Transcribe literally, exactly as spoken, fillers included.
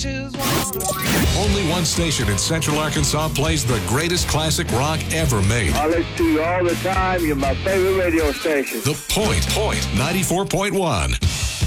bitches wanna. Only one station in Central Arkansas plays the greatest classic rock ever made. I listen to you all the time. You're my favorite radio station. The Point, Point ninety-four point one.